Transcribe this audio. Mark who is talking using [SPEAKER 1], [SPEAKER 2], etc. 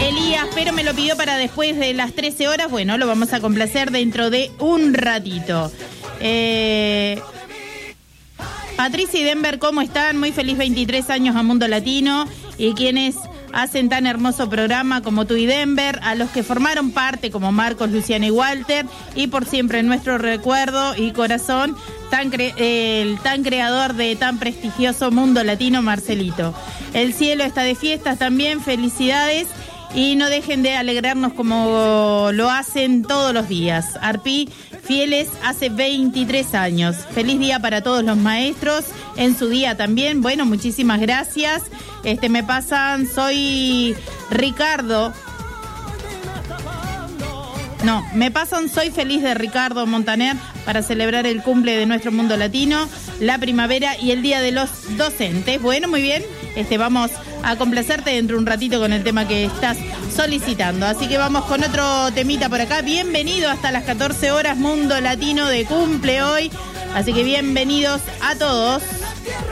[SPEAKER 1] Elías, pero me lo pidió para después de las 13 horas. Bueno, lo vamos a complacer dentro de un ratito. Patricia y Denver, ¿cómo están? Muy feliz 23 años a Mundo Latino. Y quienes hacen tan hermoso programa como tú y Denver, a los que formaron parte como Marcos, Luciana y Walter, y por siempre en nuestro recuerdo y corazón, el tan creador de tan prestigioso Mundo Latino, Marcelito. El cielo está de fiestas también, felicidades, y no dejen de alegrarnos como lo hacen todos los días. Arpi, fieles hace 23 años. Feliz día para todos los maestros, en su día también. Bueno, muchísimas gracias. Me pasan, soy Ricardo. No, me pasan, soy feliz de Ricardo Montaner para celebrar el cumple de nuestro Mundo Latino, la primavera y el Día de los Docentes. Bueno, muy bien, vamos a complacerte dentro de un ratito con el tema que estás solicitando. Así que vamos con otro temita por acá. Bienvenido hasta las 14 horas, Mundo Latino de cumple hoy. Así que bienvenidos a todos.